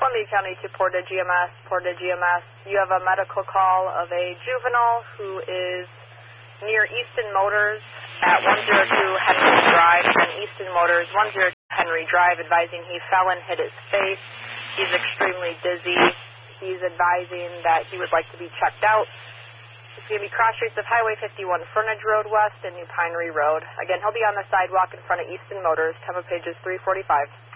Columbia County to Porta GMS. Porta GMS, you have a medical call of a juvenile who is near Easton Motors at 102 Henry Drive, and Easton Motors 102 Henry Drive, advising he fell and hit his face. He's extremely dizzy. He's advising that he would like to be checked out. It's going to be cross streets of Highway 51, Frontage Road West, and New Pinery Road. Again, he'll be on the sidewalk in front of Easton Motors. Cover pages 345.